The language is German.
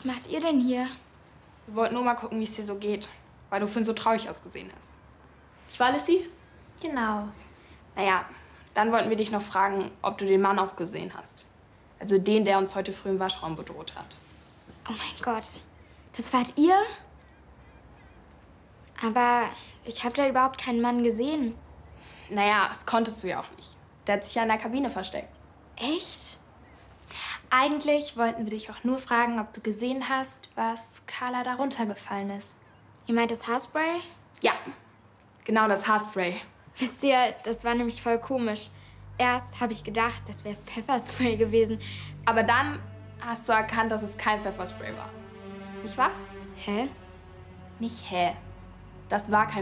Was macht ihr denn hier? Wir wollten nur mal gucken, wie es dir so geht, weil du vorhin so traurig ausgesehen hast. Ich war Lissy? Genau. Naja, dann wollten wir dich noch fragen, ob du den Mann auch gesehen hast. Also den, der uns heute früh im Waschraum bedroht hat. Oh mein Gott, das wart ihr? Aber ich habe da überhaupt keinen Mann gesehen. Naja, das konntest du ja auch nicht. Der hat sich ja in der Kabine versteckt. Echt? Eigentlich wollten wir dich auch nur fragen, ob du gesehen hast, was Carla da runtergefallen ist. Ihr meint das Haarspray? Ja, genau das Haarspray. Wisst ihr, das war nämlich voll komisch. Erst habe ich gedacht, das wäre Pfefferspray gewesen. Aber dann hast du erkannt, dass es kein Pfefferspray war. Nicht wahr? Hä? Nicht hä. Das war kein